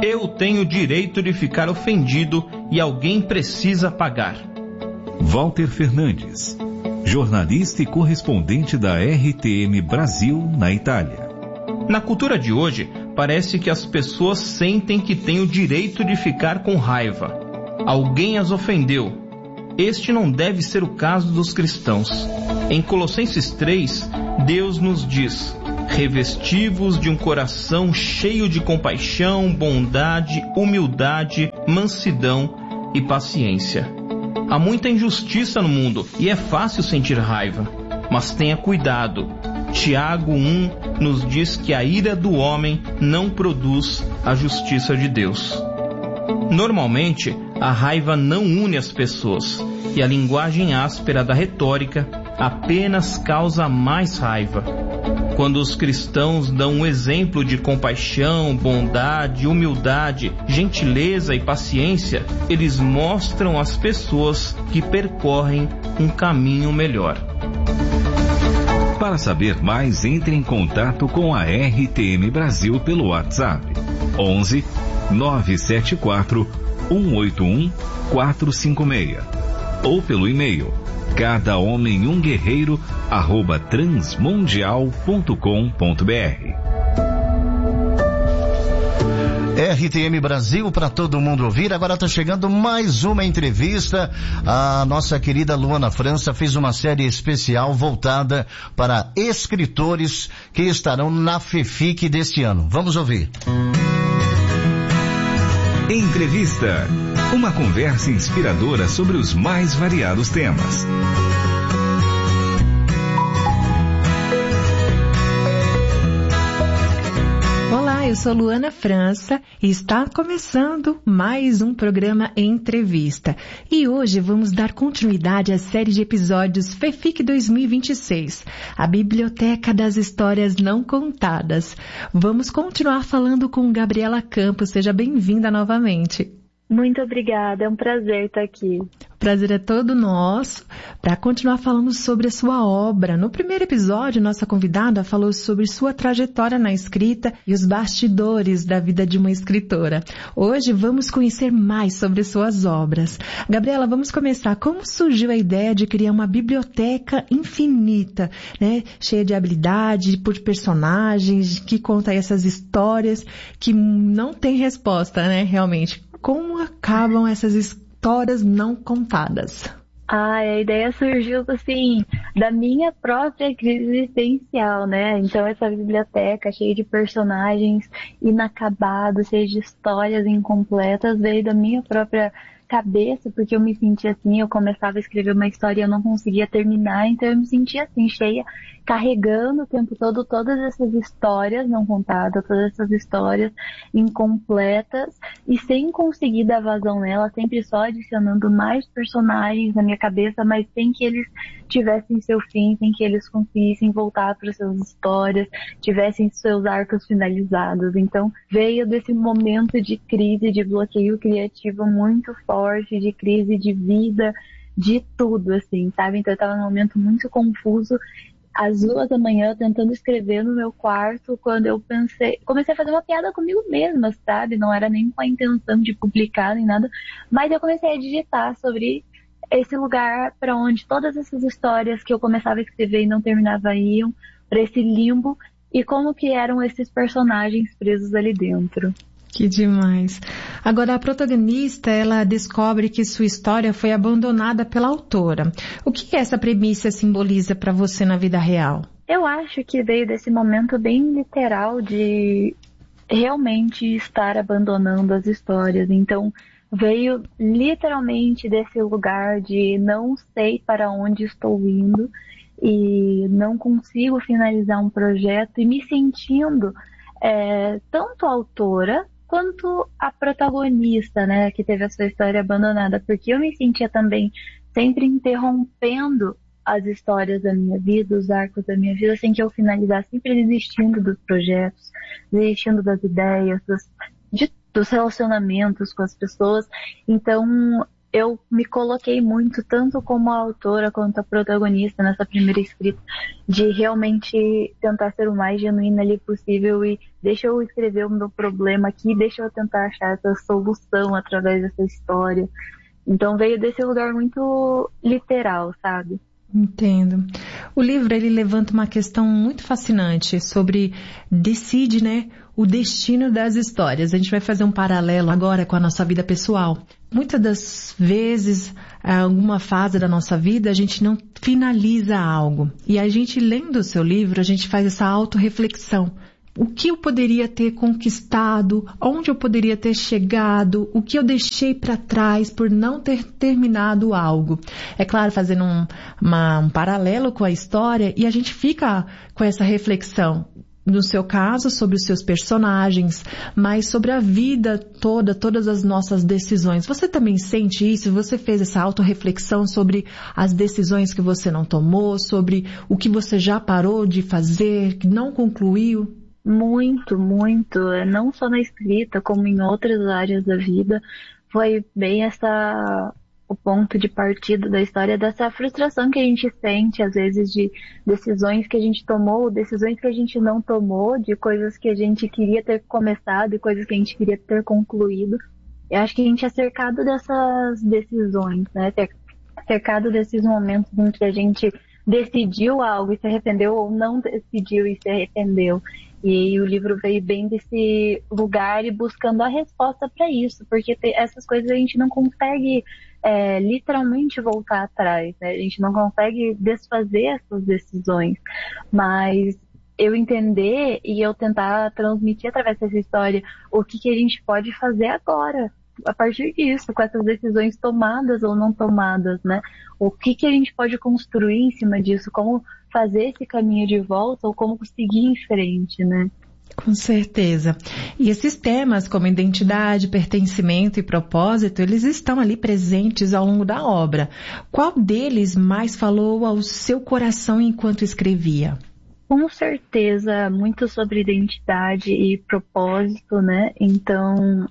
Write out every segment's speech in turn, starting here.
Eu tenho o direito de ficar ofendido e alguém precisa pagar. Walter Fernandes, jornalista e correspondente da RTM Brasil na Itália. Na cultura de hoje, parece que as pessoas sentem que têm o direito de ficar com raiva. Alguém as ofendeu. Este não deve ser o caso dos cristãos. Em Colossenses 3, Deus nos diz: revesti-vos de um coração cheio de compaixão, bondade, humildade, mansidão e paciência. Há muita injustiça no mundo e é fácil sentir raiva, mas tenha cuidado. Tiago 1 nos diz que a ira do homem não produz a justiça de Deus. Normalmente, a raiva não une as pessoas e a linguagem áspera da retórica apenas causa mais raiva. Quando os cristãos dão um exemplo de compaixão, bondade, humildade, gentileza e paciência, eles mostram às pessoas que percorrem um caminho melhor. Para saber mais, entre em contato com a RTM Brasil pelo WhatsApp 11 974 181 456 ou pelo e-mail cadahomenumguerreiro@transmundial.com.br. RTM Brasil para todo mundo ouvir. Agora está chegando mais uma entrevista. A nossa querida Luana França fez uma série especial voltada para escritores que estarão na FEFIC deste ano. Vamos ouvir. Entrevista. Uma conversa inspiradora sobre os mais variados temas. Olá, eu sou Luana França e está começando mais um programa Entrevista. E hoje vamos dar continuidade à série de episódios FEFIC 2026, a Biblioteca das Histórias Não Contadas. Vamos continuar falando com Gabriela Campos. Seja bem-vinda novamente. Muito obrigada, é um prazer estar aqui. O prazer é todo nosso para continuar falando sobre a sua obra. No primeiro episódio, nossa convidada falou sobre sua trajetória na escrita e os bastidores da vida de uma escritora. Hoje vamos conhecer mais sobre suas obras. Gabriela, vamos começar. Como surgiu a ideia de criar uma biblioteca infinita, né? Cheia de habilidade, por personagens, que conta essas histórias que não tem resposta, né? Realmente. Como acabam essas histórias não contadas? A ideia surgiu, assim, da minha própria crise existencial, né? Então, essa biblioteca cheia de personagens inacabados, cheia de histórias incompletas, veio da minha própria cabeça, porque eu me sentia assim, eu começava a escrever uma história e eu não conseguia terminar, então eu me sentia assim, cheia, carregando o tempo todo todas essas histórias não contadas, todas essas histórias incompletas e sem conseguir dar vazão nela, sempre só adicionando mais personagens na minha cabeça, mas sem que eles tivessem seu fim, sem que eles conseguissem voltar para suas histórias, tivessem seus arcos finalizados. Então veio desse momento de crise, de bloqueio criativo muito forte, de crise de vida, de tudo, assim, sabe? Então eu estava num momento muito confuso, às 2 da manhã, tentando escrever no meu quarto, quando eu comecei a fazer uma piada comigo mesma, sabe? Não era nem com a intenção de publicar nem nada, mas eu comecei a digitar sobre esse lugar para onde todas essas histórias que eu começava a escrever e não terminava iam, para esse limbo, e como que eram esses personagens presos ali dentro. Que demais. Agora, a protagonista, ela descobre que sua história foi abandonada pela autora. O que essa premissa simboliza para você na vida real? Eu acho que veio desse momento bem literal de realmente estar abandonando as histórias. Então, veio literalmente desse lugar de não sei para onde estou indo e não consigo finalizar um projeto e me sentindo tanto autora quanto a protagonista, né, que teve a sua história abandonada, porque eu me sentia também sempre interrompendo as histórias da minha vida, os arcos da minha vida, sem que eu finalizasse, sempre desistindo dos projetos, desistindo das ideias, dos relacionamentos com as pessoas. Então, eu me coloquei muito, tanto como a autora quanto a protagonista nessa primeira escrita, de realmente tentar ser o mais genuína ali possível e deixa eu escrever o meu problema aqui, deixa eu tentar achar essa solução através dessa história. Então veio desse lugar muito literal, sabe? Entendo. O livro, ele levanta uma questão muito fascinante sobre decide, né, o destino das histórias. A gente vai fazer um paralelo agora com a nossa vida pessoal. Muitas das vezes, em alguma fase da nossa vida, a gente não finaliza algo. E a gente, lendo o seu livro, a gente faz essa autorreflexão. O que eu poderia ter conquistado, onde eu poderia ter chegado, o que eu deixei para trás por não ter terminado algo. É claro, fazendo um paralelo com a história, e a gente fica com essa reflexão, no seu caso, sobre os seus personagens, mas sobre a vida toda, todas as nossas decisões. Você também sente isso? Você fez essa autorreflexão sobre as decisões que você não tomou, sobre o que você já parou de fazer, que não concluiu? Muito, muito. Não só na escrita, como em outras áreas da vida. Foi bem o ponto de partida da história, dessa frustração que a gente sente, às vezes, de decisões que a gente tomou, decisões que a gente não tomou, de coisas que a gente queria ter começado e coisas que a gente queria ter concluído. Eu acho que a gente é cercado dessas decisões, né? Cercado desses momentos em que a gente decidiu algo e se arrependeu, ou não decidiu e se arrependeu. E o livro veio bem desse lugar e buscando a resposta para isso, porque essas coisas a gente não consegue literalmente voltar atrás, né? A gente não consegue desfazer essas decisões, mas eu entender e eu tentar transmitir através dessa história o que a gente pode fazer agora, a partir disso, com essas decisões tomadas ou não tomadas, né? O que a gente pode construir em cima disso, como fazer esse caminho de volta ou como seguir em frente, né? Com certeza. E esses temas como identidade, pertencimento e propósito, eles estão ali presentes ao longo da obra. Qual deles mais falou ao seu coração enquanto escrevia? Com certeza, muito sobre identidade e propósito, né? Então,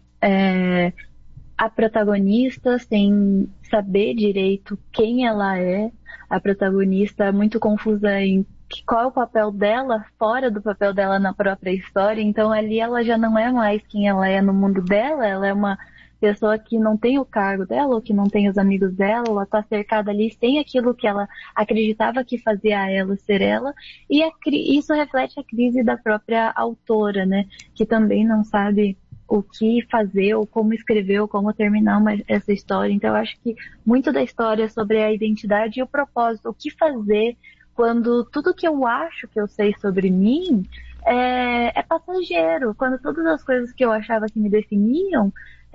a protagonista, sem saber direito quem ela é, a protagonista é muito confusa em qual é o papel dela fora do papel dela na própria história. Então ali ela já não é mais quem ela é no mundo dela, ela é uma pessoa que não tem o cargo dela, ou que não tem os amigos dela, ela está cercada ali sem aquilo que ela acreditava que fazia ela ser ela, e isso reflete a crise da própria autora, né, que também não sabe o que fazer, ou como escrever, ou como terminar essa história. Então eu acho que muito da história é sobre a identidade e o propósito, o que fazer quando tudo que eu acho que eu sei sobre mim é passageiro, quando todas as coisas que eu achava que me definiam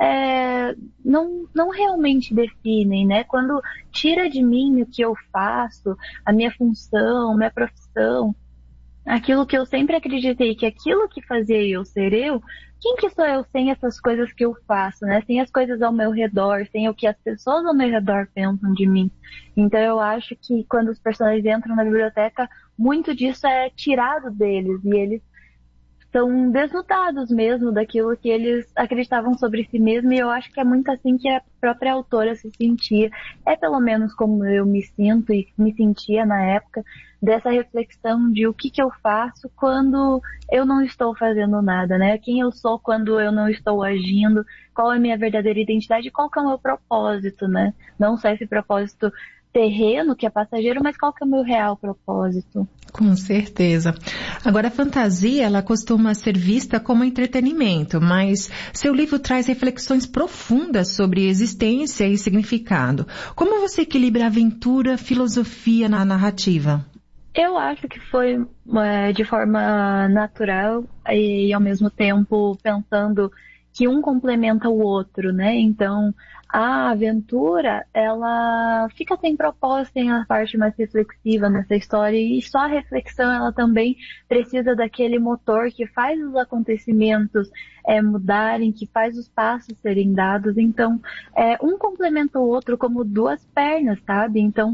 não realmente definem, né? Quando tira de mim o que eu faço, a minha função, minha profissão, aquilo que eu sempre acreditei que aquilo que fazia eu ser eu, quem que sou eu sem essas coisas que eu faço, né? Sem as coisas ao meu redor, sem o que as pessoas ao meu redor pensam de mim. Então eu acho que quando os personagens entram na biblioteca, muito disso é tirado deles e eles são desnudados mesmo daquilo que eles acreditavam sobre si mesmos, e eu acho que é muito assim que a própria autora se sentia. É pelo menos como eu me sinto e me sentia na época, dessa reflexão de o que eu faço quando eu não estou fazendo nada, né? Quem eu sou quando eu não estou agindo, qual é a minha verdadeira identidade, qual que é o meu propósito, né? Não só esse propósito terreno, que é passageiro, mas qual que é o meu real propósito? Com certeza. Agora, a fantasia, ela costuma ser vista como entretenimento, mas seu livro traz reflexões profundas sobre existência e significado. Como você equilibra aventura, filosofia na narrativa? Eu acho que foi de forma natural e, ao mesmo tempo, pensando que um complementa o outro, né? Então, a aventura, ela fica sem propósito, tem a parte mais reflexiva nessa história, e só a reflexão, ela também precisa daquele motor que faz os acontecimentos mudarem, que faz os passos serem dados. Então, um complementa o outro como duas pernas, sabe? Então,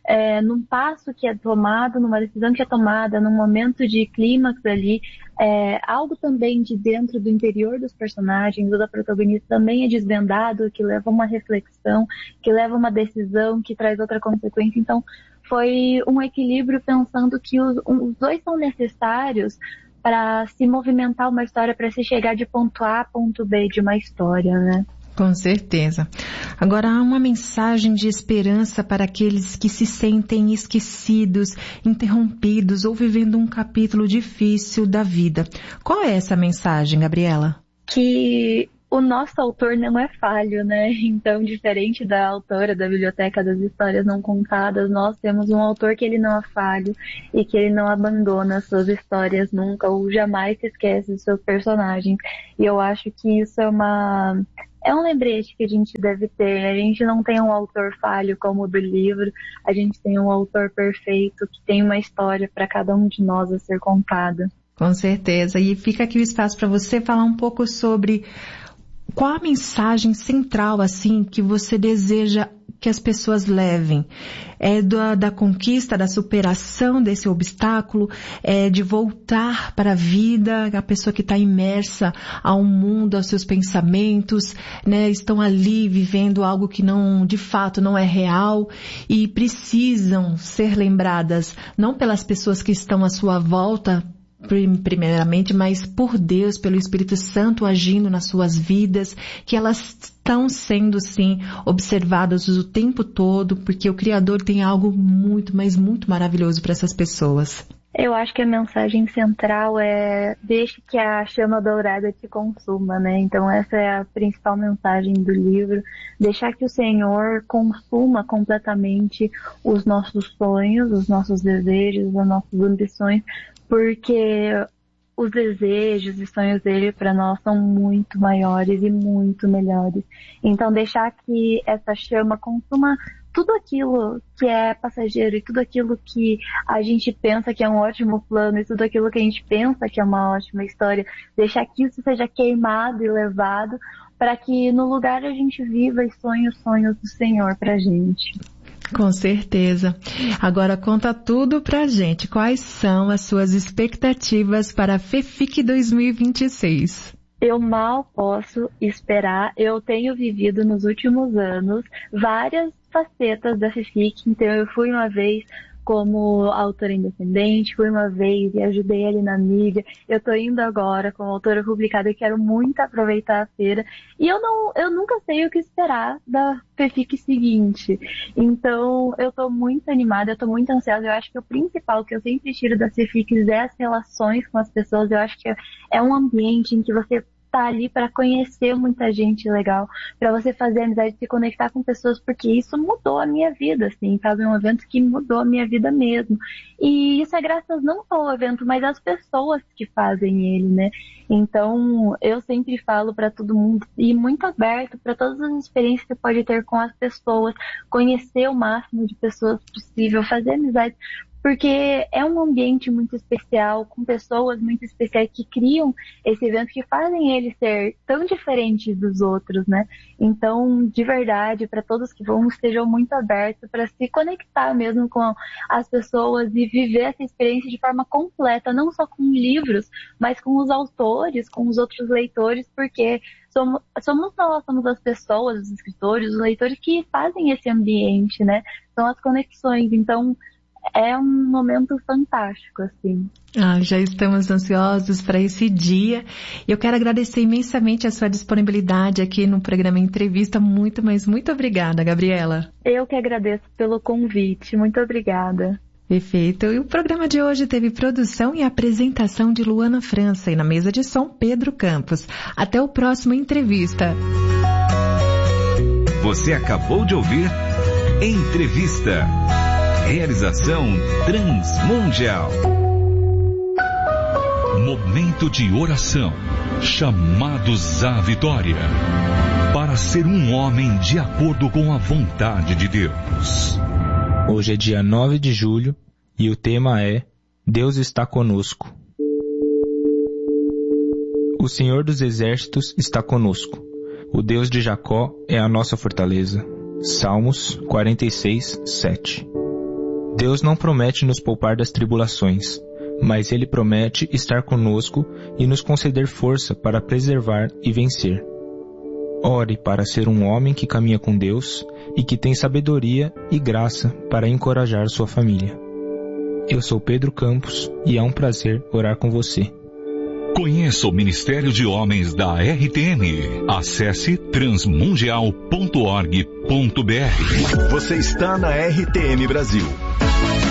num passo que é tomado, numa decisão que é tomada, num momento de clímax ali, algo também de dentro do interior dos personagens ou da protagonista também é desvendado, que leva a uma reflexão, que leva a uma decisão, que traz outra consequência. Então, foi um equilíbrio pensando que os dois são necessários para se movimentar uma história, para se chegar de ponto A a ponto B de uma história, né? Com certeza. Agora, há uma mensagem de esperança para aqueles que se sentem esquecidos, interrompidos ou vivendo um capítulo difícil da vida. Qual é essa mensagem, Gabriela? Que o nosso autor não é falho, né? Então, diferente da autora da Biblioteca das Histórias Não Contadas, nós temos um autor que ele não é falho e que ele não abandona suas histórias nunca ou jamais se esquece dos seus personagens. E eu acho que isso é um lembrete que a gente deve ter. A gente não tem um autor falho como o do livro, a gente tem um autor perfeito que tem uma história para cada um de nós a ser contada. Com certeza. E fica aqui o espaço para você falar um pouco sobre qual a mensagem central, assim, que você deseja que as pessoas levem. É da conquista, da superação desse obstáculo, de voltar para a vida, a pessoa que está imersa ao mundo, aos seus pensamentos, né, estão ali vivendo algo que não, de fato, não é real e precisam ser lembradas, não pelas pessoas que estão à sua volta, primeiramente, mas por Deus, pelo Espírito Santo agindo nas suas vidas, que elas estão sendo, sim, observadas o tempo todo, porque o Criador tem algo muito, mas muito maravilhoso para essas pessoas. Eu acho que a mensagem central é: deixe que a chama dourada te consuma, né? Então essa é a principal mensagem do livro, deixar que o Senhor consuma completamente os nossos sonhos, os nossos desejos, as nossas ambições, porque os desejos e sonhos dele para nós são muito maiores e muito melhores. Então deixar que essa chama consuma tudo aquilo que é passageiro e tudo aquilo que a gente pensa que é um ótimo plano e tudo aquilo que a gente pensa que é uma ótima história, deixar que isso seja queimado e levado para que no lugar a gente viva e sonhe os sonhos do Senhor pra gente. Com certeza. Agora conta tudo pra gente. Quais são as suas expectativas para a FEFIC 2026? Eu mal posso esperar. Eu tenho vivido nos últimos anos várias facetas da FEFIC. Então eu fui uma vez como autora independente, fui uma vez e ajudei ali na mídia. Eu tô indo agora como autora publicada e quero muito aproveitar a feira. E eu nunca sei o que esperar da FEFIC seguinte. Então, eu tô muito animada, eu tô muito ansiosa. Eu acho que o principal que eu sempre tiro das FEFICs é as relações com as pessoas. Eu acho que é um ambiente em que você tá ali para conhecer muita gente legal, para você fazer amizade, se conectar com pessoas, porque isso mudou a minha vida, assim, sabe? É um evento que mudou a minha vida mesmo. E isso é graças não só ao evento, mas às pessoas que fazem ele, né? Então, eu sempre falo para todo mundo ir muito aberto para todas as experiências que você pode ter com as pessoas, conhecer o máximo de pessoas possível, fazer amizade, porque é um ambiente muito especial, com pessoas muito especiais que criam esse evento, que fazem ele ser tão diferente dos outros, né? Então, de verdade, para todos que vão, estejam muito abertos para se conectar mesmo com as pessoas e viver essa experiência de forma completa, não só com livros, mas com os autores, com os outros leitores, porque somos nós, somos as pessoas, os escritores, os leitores que fazem esse ambiente, né? São as conexões. Então, é um momento fantástico, assim. Já estamos ansiosos para esse dia. Eu quero agradecer imensamente a sua disponibilidade aqui no programa Entrevista. Muito, mas muito obrigada, Gabriela. Eu que agradeço pelo convite. Muito obrigada. Perfeito. E o programa de hoje teve produção e apresentação de Luana França e na mesa de som Pedro Campos. Até o próximo Entrevista. Você acabou de ouvir Entrevista. Realização Transmundial. Momento de oração. Chamados à vitória. Para ser um homem de acordo com a vontade de Deus. Hoje é dia 9 de julho e o tema é Deus está conosco. O Senhor dos Exércitos está conosco. O Deus de Jacó é a nossa fortaleza. Salmos 46, 7. Deus não promete nos poupar das tribulações, mas Ele promete estar conosco e nos conceder força para preservar e vencer. Ore para ser um homem que caminha com Deus e que tem sabedoria e graça para encorajar sua família. Eu sou Pedro Campos e é um prazer orar com você. Conheça o Ministério de Homens da RTM. Acesse transmundial.org.br. Você está na RTM Brasil.